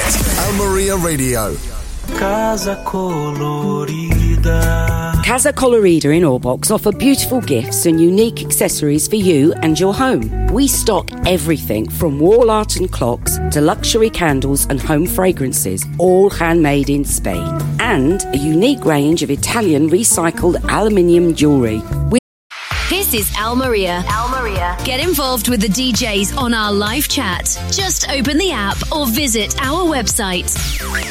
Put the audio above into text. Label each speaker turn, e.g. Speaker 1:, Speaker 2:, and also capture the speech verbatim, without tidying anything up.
Speaker 1: Almeria Radio.
Speaker 2: Casa Colorida.
Speaker 3: Casa Colorida in Orbox offer beautiful gifts and unique accessories for you and your home. We stock everything from wall art and clocks to luxury candles and home fragrances, all handmade in Spain. And a unique range of Italian recycled aluminium jewellery. We-
Speaker 4: This is Almeria. Almeria. Get involved with the D Js on our live chat. Just open the app or visit our website.